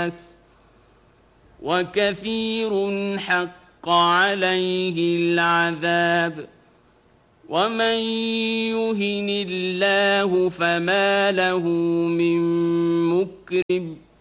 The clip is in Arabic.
الناس وكثير حق عليه العذاب ومن يهن الله فما له من مكرم